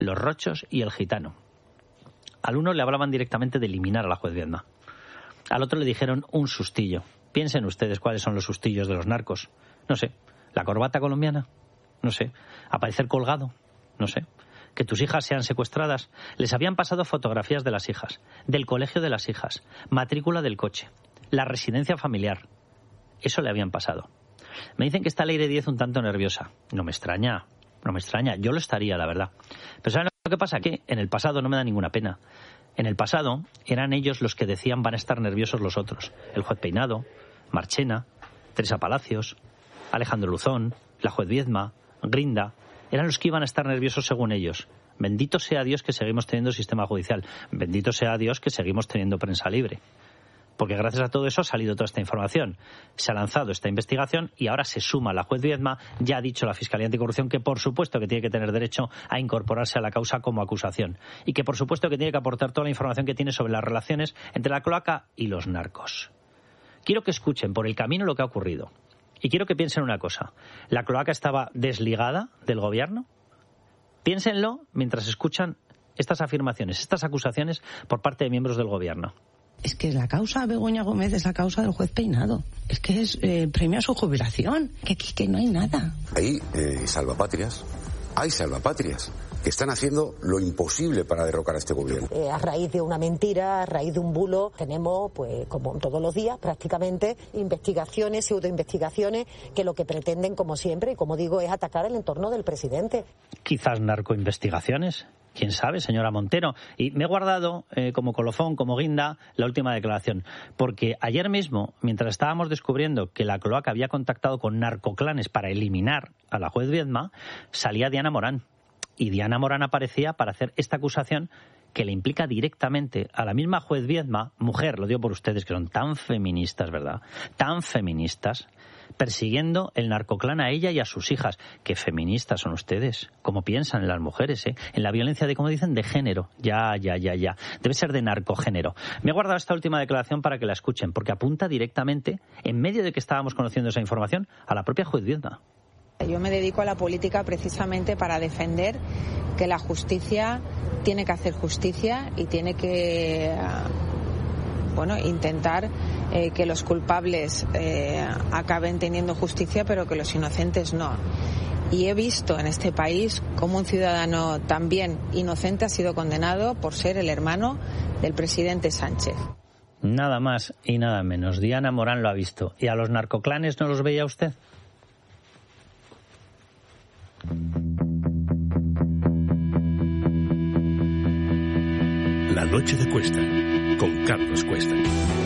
los rochos y el gitano. Al uno le hablaban directamente de eliminar a la juez Viedma. Al otro le dijeron un sustillo. Piensen ustedes cuáles son los sustillos de los narcos. No sé. ¿La corbata colombiana? No sé. ¿Aparecer colgado? No sé. ¿Que tus hijas sean secuestradas? Les habían pasado fotografías de las hijas, del colegio de las hijas, matrícula del coche, la residencia familiar. Eso le habían pasado. Me dicen que está Leire 10 un tanto nerviosa. No me extraña. Yo lo estaría, la verdad. Pero ¿saben lo que pasa? Que en el pasado no me da ninguna pena. En el pasado eran ellos los que decían van a estar nerviosos los otros. El juez Peinado, Marchena, Teresa Palacios, Alejandro Luzón, la juez Viedma, Grinda. Eran los que iban a estar nerviosos según ellos. Bendito sea Dios que seguimos teniendo sistema judicial. Bendito sea Dios que seguimos teniendo prensa libre. Porque gracias a todo eso ha salido toda esta información. Se ha lanzado esta investigación y ahora se suma la juez Viedma. Ya ha dicho la Fiscalía Anticorrupción que por supuesto que tiene que tener derecho a incorporarse a la causa como acusación. Y que por supuesto que tiene que aportar toda la información que tiene sobre las relaciones entre la cloaca y los narcos. Quiero que escuchen por el camino lo que ha ocurrido. Y quiero que piensen una cosa. ¿La cloaca estaba desligada del gobierno? Piénsenlo mientras escuchan estas afirmaciones, estas acusaciones por parte de miembros del gobierno. Es que la causa Begoña Gómez es la causa del juez Peinado. Es que es premio a su jubilación. Que no hay nada. Hay salvapatrias. Hay salvapatrias que están haciendo lo imposible para derrocar a este gobierno. A raíz de una mentira, a raíz de un bulo, tenemos, pues como todos los días, prácticamente, investigaciones, pseudoinvestigaciones, que lo que pretenden, como siempre, y como digo, es atacar el entorno del presidente. Quizás narcoinvestigaciones. ¿Quién sabe, señora Montero? Y me he guardado, como colofón, como guinda, la última declaración. Porque ayer mismo, mientras estábamos descubriendo que la cloaca había contactado con narcoclanes para eliminar a la juez Viedma, salía Diana Morán. Y Diana Morán aparecía para hacer esta acusación que le implica directamente a la misma juez Viedma, mujer, lo digo por ustedes que son tan feministas, ¿verdad? Tan feministas, persiguiendo el narcoclán a ella y a sus hijas. Qué feministas son ustedes, cómo piensan en las mujeres, en la violencia de, como dicen, de género. Ya. Debe ser de narcogénero. Me he guardado esta última declaración para que la escuchen, porque apunta directamente, en medio de que estábamos conociendo esa información, a la propia juez Viedma. Yo me dedico a la política precisamente para defender que la justicia tiene que hacer justicia y tiene que intentar que los culpables acaben teniendo justicia, pero que los inocentes no. Y he visto en este país cómo un ciudadano también inocente ha sido condenado por ser el hermano del presidente Sánchez. Nada más y nada menos. Diana Morán lo ha visto. ¿Y a los narcoclanes no los veía usted? La noche de Cuesta, con Carlos Cuesta.